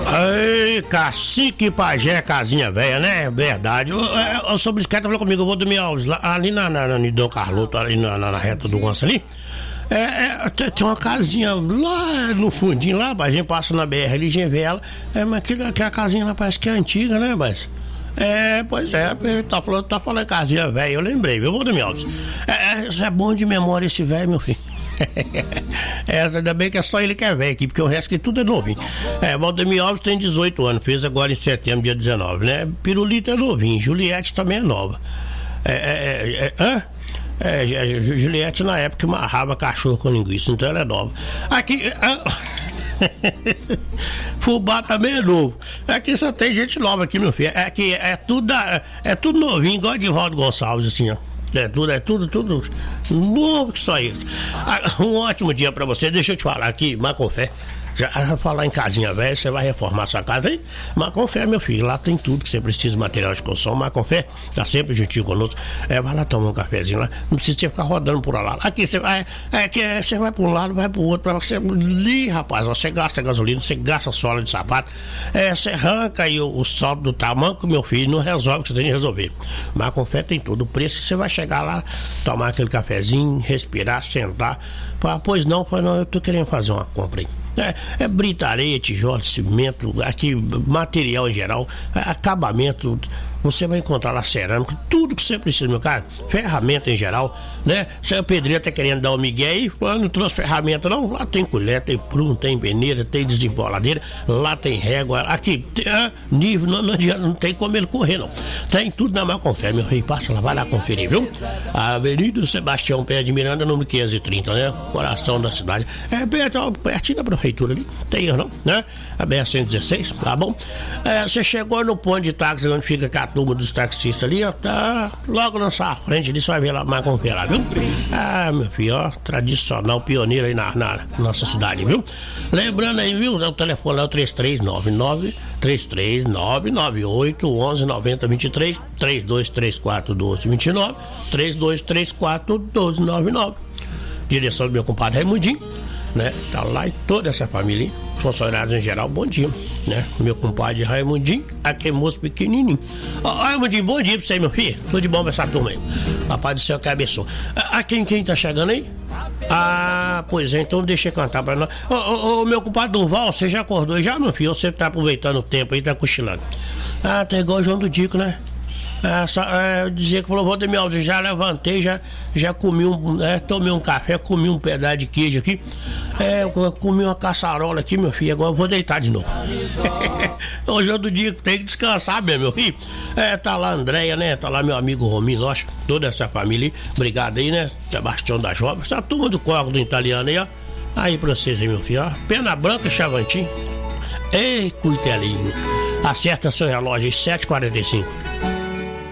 Ei, cacique pajé, casinha velha, né? Verdade. O seu bicicleta falou comigo, eu vou dormir ali na Dom Carloto, ali na reta do Gonça ali. Tem uma casinha lá no fundinho lá, a gente passa na BR ali, a gente vê ela. Mas aquela casinha lá parece que é antiga, né, mas... pois é, tá falando casinha velha, eu lembrei, viu, Valdemir Alves? É bom de memória esse velho, meu filho. Ainda bem que é só ele que é velho aqui, porque o resto que tudo é novinho. Valdemir Alves tem 18 anos, fez agora em setembro, dia 19, né? Pirulito é novinho, Juliette também é nova. Juliette na época amarrava cachorro com linguiça, então ela é nova. Aqui. Fubá também é novo. Aqui só tem gente nova aqui, meu filho. Aqui é tudo novinho, igual Edivaldo Gonçalves, assim, ó. É tudo novo que só isso. Um ótimo dia pra você. Deixa eu te falar aqui, Macofé. Já falar em casinha velha, você vai reformar sua casa aí? Macofé, meu filho, lá tem tudo que você precisa, material de construção. Macofé tá sempre juntinho conosco. Vai lá tomar um cafezinho lá. Não precisa ficar rodando por lá. Aqui você vai, você vai para um lado, vai pro outro. Pra você ali, rapaz, você gasta gasolina, você gasta sola de sapato. Você arranca aí o soldo do tamanco, meu filho, não resolve o que você tem que resolver. Macofé tem tudo. O preço você vai chegar lá, tomar aquele cafezinho, respirar, sentar. Pois não, eu tô querendo fazer uma compra aí. Brita, areia, tijolo, cimento, aqui material em geral, acabamento, você vai encontrar lá cerâmica, tudo que você precisa, meu cara, ferramenta em geral, né? Se o pedreiro tá querendo dar o migué aí, não trouxe ferramenta não, lá tem colher, tem prumo, tem peneira, tem desempoladeira, lá tem régua, aqui nível, não tem como ele correr não, tem tudo na Macofé, meu rei, passa lá, vai lá conferir, viu? A Avenida Sebastião Pé de Miranda, número 530, né? Coração da cidade, pertinho da prefeitura ali, tem erro não, né? A BR-116, tá bom? Você chegou no ponto de táxi onde fica a turma dos taxistas ali, ó, tá logo na sua frente ali, você vai ver lá, Macofé lá, viu? Meu filho, ó, tradicional, pioneiro aí na nossa cidade, viu? Lembrando aí, viu? O telefone lá é o 3399-9811-9023, 3234-1229, 3234-1299. Direção do meu compadre Raimundinho, né? Tá lá e toda essa família, funcionários em geral, bom dia, né? Meu compadre Raimundinho, aquele moço pequenininho. Raimundinho, bom dia pra você, meu filho. Tudo de bom pra essa turma aí. Papai do céu que abençoe. Quem tá chegando aí? Pois é, então deixa eu cantar pra nós. Meu compadre Durval, você já acordou já, meu filho? Você tá aproveitando o tempo aí, tá cochilando. Tá igual o João do Dico, né? Dizer que falou, Valdemir Alves, já levantei, já comi tomei um café, comi um pedaço de queijo aqui, comi uma caçarola aqui, meu filho, agora eu vou deitar de novo. Hoje é do dia que tem que descansar mesmo, meu filho. Tá lá a Andréia, né, tá lá meu amigo Rominho, nossa, toda essa família aí, obrigado aí, né, Sebastião da Jovem, essa turma do Corgo do Italiano aí, ó, aí pra vocês aí, meu filho, ó, Pena Branca, Chavantinho, ei, cuitelinho, acerta seu relógio aí, 7h45.